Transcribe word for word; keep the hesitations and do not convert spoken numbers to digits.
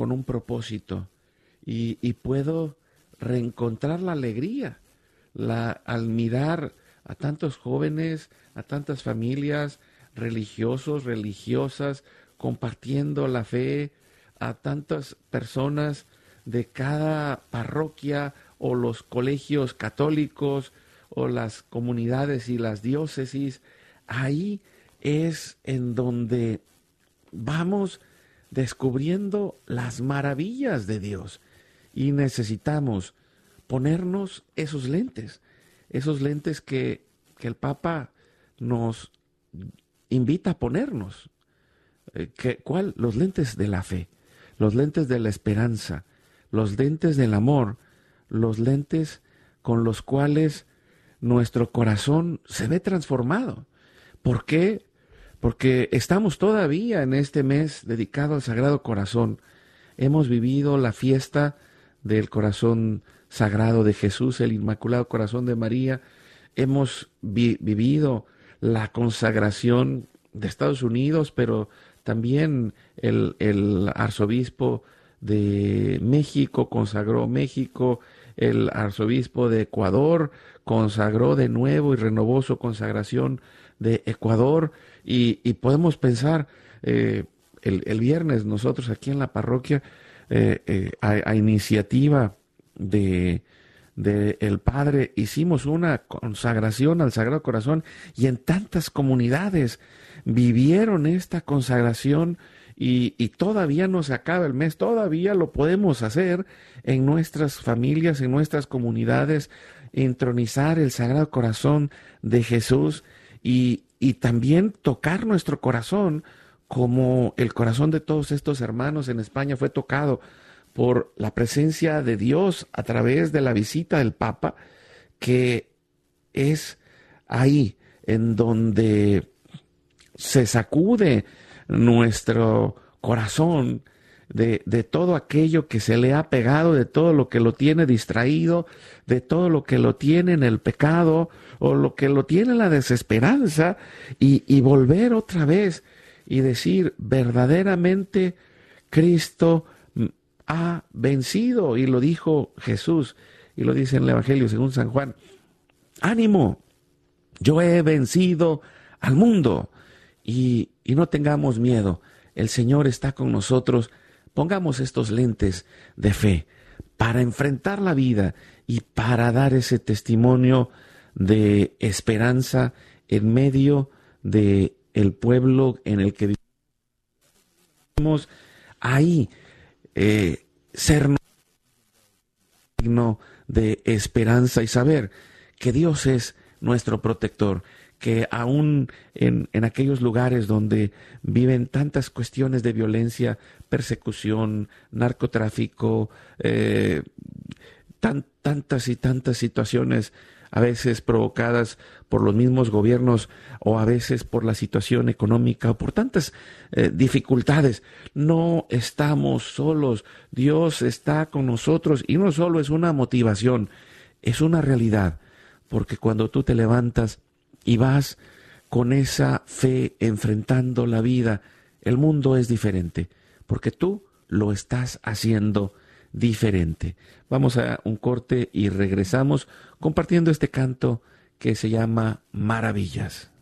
con un propósito y, y puedo reencontrar la alegría la, al mirar a tantos jóvenes, a tantas familias, religiosos, religiosas, compartiendo la fe, a tantas personas de cada parroquia o los colegios católicos o las comunidades y las diócesis. Ahí es en donde vamos descubriendo las maravillas de Dios y necesitamos ponernos esos lentes, esos lentes que, que el Papa nos invita a ponernos. Eh, que, ¿Cuál? Los lentes de la fe, los lentes de la esperanza, los lentes del amor, los lentes con los cuales nuestro corazón se ve transformado. ¿Por qué? Porque estamos todavía en este mes dedicado al Sagrado Corazón. Hemos vivido la fiesta del Corazón Sagrado de Jesús, el Inmaculado Corazón de María. Hemos vi- vivido la consagración de Estados Unidos, pero también el, el arzobispo de México consagró México, el arzobispo de Ecuador consagró de nuevo y renovó su consagración de Ecuador, y, y podemos pensar, eh, el, el viernes nosotros aquí en la parroquia, eh, eh, a, a iniciativa de, de el Padre, hicimos una consagración al Sagrado Corazón, y en tantas comunidades vivieron esta consagración, y, y todavía no se acaba el mes, todavía lo podemos hacer en nuestras familias, en nuestras comunidades, entronizar el Sagrado Corazón de Jesús, y, y también tocar nuestro corazón como el corazón de todos estos hermanos en España fue tocado por la presencia de Dios a través de la visita del Papa, que es ahí en donde se sacude nuestro corazón de, de todo aquello que se le ha pegado, de todo lo que lo tiene distraído, de todo lo que lo tiene en el pecado o lo que lo tiene en la desesperanza, y, y volver otra vez y decir, verdaderamente Cristo ha vencido, y lo dijo Jesús, y lo dice en el Evangelio según San Juan: ánimo, yo he vencido al mundo, y, y no tengamos miedo, el Señor está con nosotros. Pongamos estos lentes de fe para enfrentar la vida y para dar ese testimonio de esperanza en medio de el pueblo en el que vivimos. Ahí eh, ser digno de esperanza y saber que Dios es nuestro protector, que aún en, en aquellos lugares donde viven tantas cuestiones de violencia, persecución, narcotráfico, eh, tan, tantas y tantas situaciones, a veces provocadas por los mismos gobiernos o a veces por la situación económica o por tantas eh, dificultades, no estamos solos. Dios está con nosotros, y no solo es una motivación, es una realidad, porque cuando tú te levantas y vas con esa fe enfrentando la vida, el mundo es diferente, porque tú lo estás haciendo diferente. Vamos a un corte y regresamos compartiendo este canto que se llama Maravillas.